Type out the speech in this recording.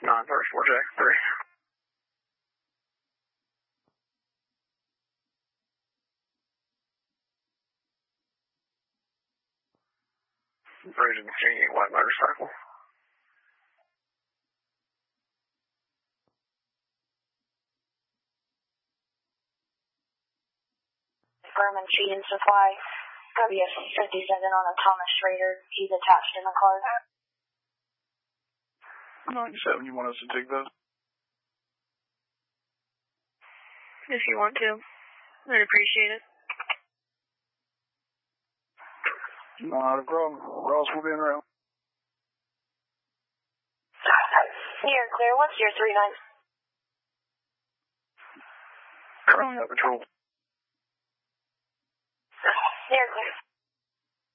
934J3. Bridge and G, white motorcycle. Berman Feed and Supply, WF 57 on a Thomas Schrader. He's attached in the car. 97, you want us to take those? If you want to. I'd appreciate it. Not a problem. Ross will be in around. You're clear. What's your 39? Currently out patrol. You're clear.